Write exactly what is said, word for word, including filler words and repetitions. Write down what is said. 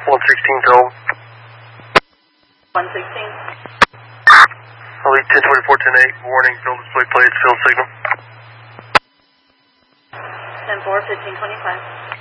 one sixteen total. one sixteen. Elite ten twenty-four ten eight, warning, field display plates, field signal. ten four, fifteen twenty-five.